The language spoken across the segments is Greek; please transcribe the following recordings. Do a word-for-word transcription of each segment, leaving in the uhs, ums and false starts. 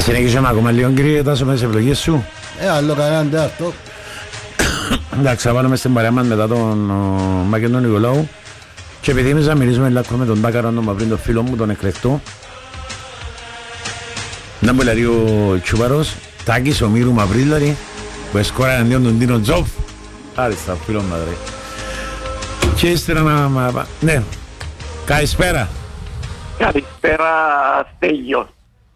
Συνεχίσαμε ακόμα λίγο, κύριε Τάσο, με τις ευλογίες σου. Ε, άλλο κανέναν τεάρτο. Εντάξει, θα βάλουμε στην παρέα μας μετά τον Μάκη τον Νικολάου. Και επειδή εμείς να μιλήσουμε λίγο με τον Τάκαρο τον Μαυρήν, τον φίλο μου, τον εκλεκτό. Να μου λέει ο Τσούπαρος, Τάκης ο Μύρου Μαυρίλαρη, που εσκόρα εναντίον τον Τίνο Τζοφ. Άριστα, φίλο μου, ρε. Και ύστερα να... Ναι, καλησπέρα. Καλησπέρα, Στέλιο.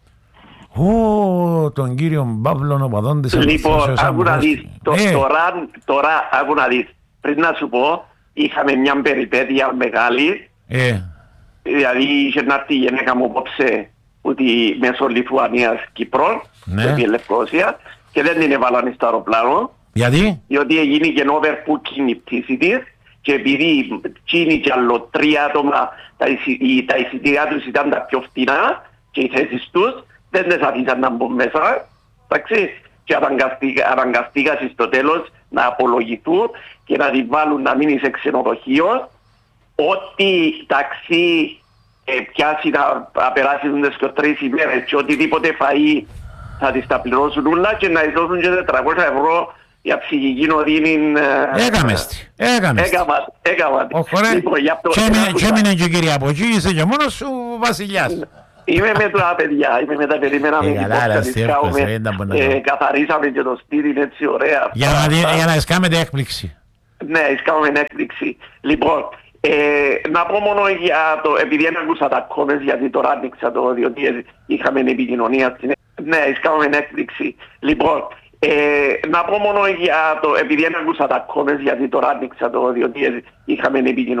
Ω, τον κύριο Παύλον Οπαδόν της Λοιπόν, άκου να δεις, τώρα, τώρα άκου να δεις, πριν να σου πω, είχαμε μια περιπέτεια μεγάλη, ε. δηλαδή είχε να έρθει η γυναίκα μου απόψε ότι μέσω Λιθουανίας Κύπρων, ναι. επί Λευκοσία, και δεν την έβαλαν στο αεροπλάνο. Γιατί? Διότι έγινε και overbooking η πτήση της, και επειδή τσίνη και άλλο τρία άτομα τα, εισι, τα εισιτήρια τους ήταν τα πιο φτηνά και οι θέσεις τους, δεν τις αφήσαν να μπουν μέσα, εντάξει, και αναγκαστήκα στο τέλος να απολογηθούν και να την βάλουν να μείνει σε ξενοδοχείο. Ό,τι ταξί ε, πιάσει να, να περάσει τις τρεις ημέρες και οτιδήποτε φαΐ θα τις τα πληρώσουν όλα και να τις δώσουν και τετρακόσια ευρώ για ψυχική οδύνη. Έκαμες τι, έκαμες τι. Έκαμα, και έμεινε και ο κύριε από εκεί, είσαι και μόνος σου βασιλιάς. Είμαι με τα παιδιά, είμαι με τα περιμέναμε την πόστα της κάουμε, καθαρίσαμε και το σπίτι έτσι ωραία. Για να εσκάμετε έκπληξη. Ναι, εσκάμουμε έκπληξη. Λοιπόν, να πω μόνο για το, επειδή δεν ακούσα τα κόμμες, γιατί τώρα άνοιξα το, διότι είχαμε επικοινωνία στην... Ναι, εσκάμουμε έκπληξη. Λοιπόν, να πω μόνο για το, επειδή δεν ακούσα τα κόμμες, γιατί τώρα άνοιξα το, διότι είχαμε επικοινωνία.